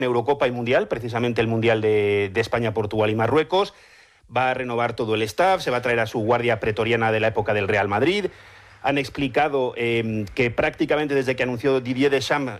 Eurocopa y Mundial, precisamente el Mundial de España, Portugal y Marruecos. Va a renovar todo el staff, se va a traer a su guardia pretoriana de la época del Real Madrid. Han explicado que prácticamente desde que anunció Didier Deschamps